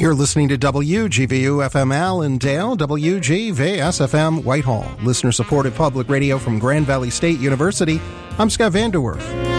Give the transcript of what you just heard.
You're listening to WGVU-FM Allendale, WGVS-FM Whitehall, listener-supported public radio from Grand Valley State University. I'm Scott Vanderwerf.